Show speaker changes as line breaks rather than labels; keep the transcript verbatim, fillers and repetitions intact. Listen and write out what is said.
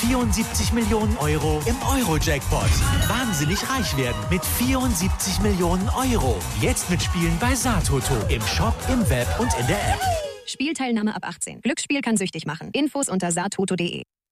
vierundsiebzig Millionen Euro im Euro-Jackpot. Wahnsinnig reich werden mit vierundsiebzig Millionen Euro. Jetzt mitspielen bei Satoto. Im Shop, im Web und in der App.
Spielteilnahme ab achtzehn. Glücksspiel kann süchtig machen. Infos unter satoto punkt de.